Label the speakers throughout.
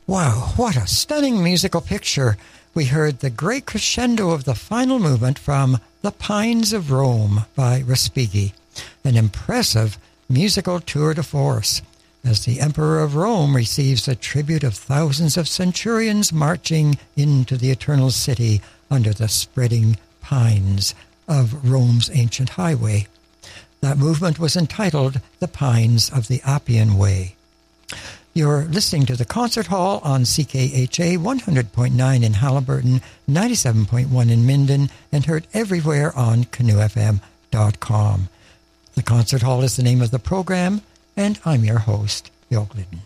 Speaker 1: Wow, what a stunning musical picture. We heard the great crescendo of the final movement from The Pines of Rome by Respighi, an impressive musical tour de force, as the Emperor of Rome receives a tribute of thousands of centurions marching into the Eternal City under the spreading pines of Rome's ancient highway. That movement was entitled The Pines of the Appian Way. You're listening to the Concert Hall on CKHA 100.9 in Halliburton, 97.1 in Minden, and heard everywhere on canoefm.com. The Concert Hall is the name of the program, and I'm your host, Bill Glidden.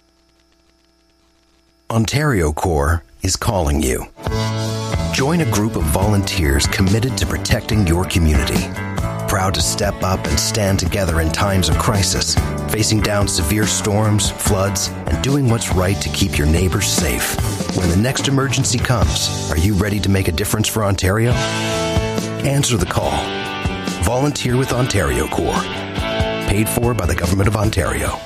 Speaker 2: Ontario Corps is calling you. Join a group of volunteers committed to protecting your community. Proud to step up and stand together in times of crisis, facing down severe storms, floods, and doing what's right to keep your neighbors safe. When the next emergency comes, are you ready to make a difference for Ontario? Answer the call. Volunteer with Ontario Corps. Paid for by the Government of Ontario.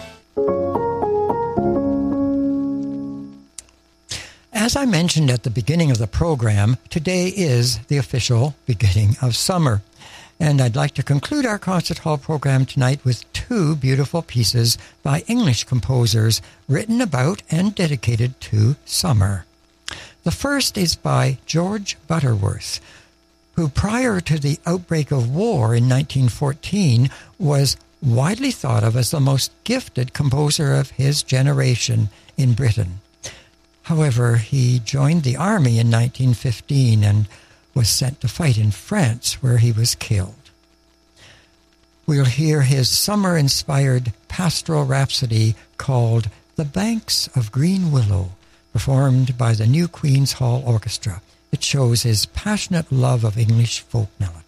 Speaker 1: As I mentioned at the beginning of the program, today is the official beginning of summer. And I'd like to conclude our Concert Hall program tonight with two beautiful pieces by English composers written about and dedicated to summer. The first is by George Butterworth, who prior to the outbreak of war in 1914 was widely thought of as the most gifted composer of his generation in Britain. However, he joined the army in 1915 and was sent to fight in France, where he was killed. We'll hear his summer-inspired pastoral rhapsody called The Banks of Green Willow, performed by the New Queen's Hall Orchestra. It shows his passionate love of English folk melody.